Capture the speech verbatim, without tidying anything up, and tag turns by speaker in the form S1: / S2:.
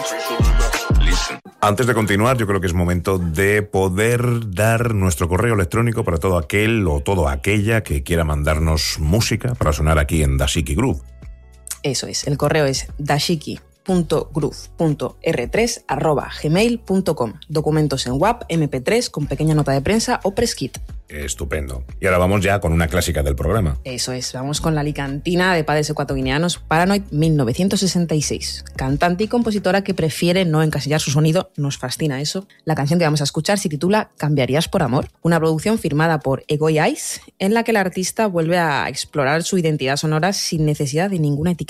S1: Antes de continuar, yo creo que es momento de poder dar nuestro correo electrónico para todo aquel o toda aquella que quiera mandarnos música para sonar aquí en Dashiki Groove.
S2: Eso es, el correo es dashiki punto groove punto r tres arroba gmail punto com. Documentos en W A P, eme pe tres con pequeña nota de prensa o press kit.
S1: Estupendo. Y ahora vamos ya con una clásica del programa.
S2: Eso es, vamos con la alicantina de padres ecuatoguineanos Paranoid mil novecientos sesenta y seis. Cantante y compositora que prefiere no encasillar su sonido, nos fascina eso. La canción que vamos a escuchar se titula ¿Cambiarías por amor? Una producción firmada por Ego y Ice, en la que el artista vuelve a explorar su identidad sonora sin necesidad de ninguna etiqueta.